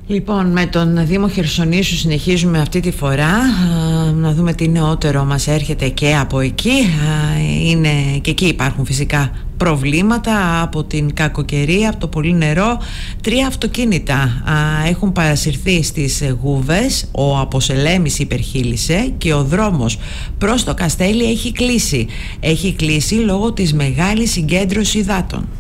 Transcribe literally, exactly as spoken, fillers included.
Λοιπόν, με τον Δήμο Χερσονήσου συνεχίζουμε αυτή τη φορά. Να δούμε τι νεότερο μας έρχεται και από εκεί. Είναι, και εκεί υπάρχουν φυσικά προβλήματα από την κακοκαιρία, από το πολύ νερό. Τρία αυτοκίνητα έχουν παρασυρθεί στις Γούβες. Ο Αποσελέμης υπερχείλησε και ο δρόμος προς το Καστέλι έχει κλείσει. Έχει κλείσει λόγω της μεγάλης συγκέντρωσης υδάτων.